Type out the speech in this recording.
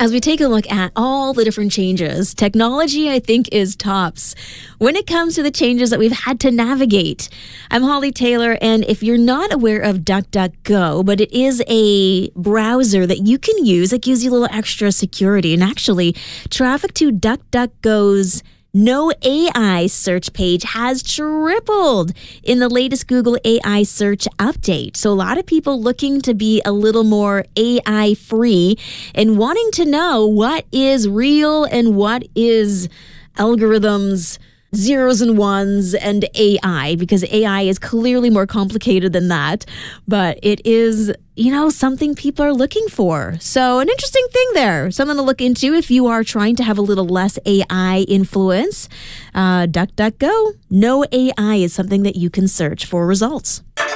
As we take a look at all the different changes, technology, I think, is tops when it comes to the changes that we've had to navigate. I'm Holly Taylor, and if you're not aware of DuckDuckGo, but it is a browser that you can use that gives you a little extra security. And actually, traffic to DuckDuckGo's No AI search page has tripled in the latest Google AI search update. So a lot of people looking to be a little more AI free and wanting to know what is real and what is algorithms, zeros and ones, and AI, because AI is clearly more complicated than that. But it is, something people are looking for. So an interesting thing there, something to look into if you are trying to have a little less AI influence. DuckDuckGo, No AI is something that you can search for results.